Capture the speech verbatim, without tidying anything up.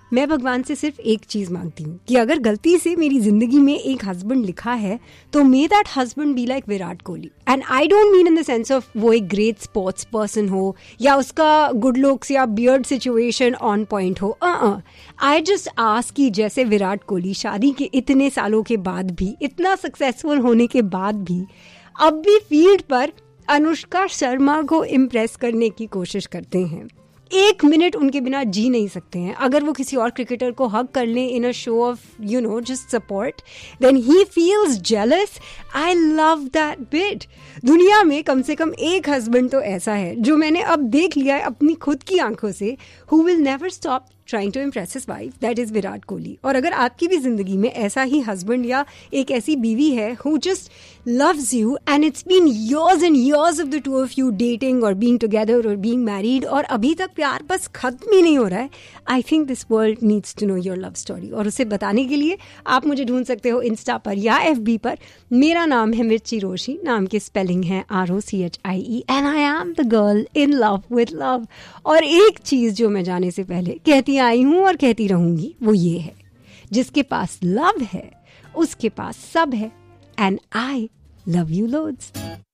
मैं भगवान से सिर्फ एक चीज मांगती हूँ कि अगर गलती से मेरी जिंदगी में एक हस्बैंड लिखा है तो may that husband be like Virat Kohli. And I don't mean in the sense of वो एक ग्रेट स्पोर्ट्स पर्सन हो या उसका गुड लुक्स या बियर्ड सिचुएशन ऑन पॉइंट हो. आई जस्ट आस्क कि जैसे विराट कोहली शादी के इतने सालों के बाद भी, इतना सक्सेसफुल होने के बाद भी अब भी फील्ड पर अनुष्का शर्मा को इम्प्रेस करने की कोशिश करते हैं. एक मिनट उनके बिना जी नहीं सकते हैं. अगर वो किसी और क्रिकेटर को हग कर लें इन a show off you know just support, then he feels jealous. I love that bit. दुनिया में कम से कम एक हस्बैंड तो ऐसा है जो मैंने अब देख लिया है अपनी खुद की आंखों से, who will never stop trying to impress his wife, that is Virat Kohli. और अगर आपकी भी जिंदगी में ऐसा ही हस्बैंड या एक ऐसी बीवी है who just loves you and it's been years and years of the two of you dating or being together or being married और अभी तक प्यार बस खत्म ही नहीं हो रहा है, I think this world needs to know your love story. और उसे बताने के लिए आप मुझे ढूंढ सकते हो इंस्टा पर या एफ बी पर. मेरा नाम है मिर्ची रोशी, नाम की स्पेलिंग है R O C H I E, and I am the girl in love with love. और एक चीज जो मैं जाने से पहले कहती आई हूं और कहती रहूंगी वो ये है, जिसके पास लव है उसके पास सब है. And I love you loads.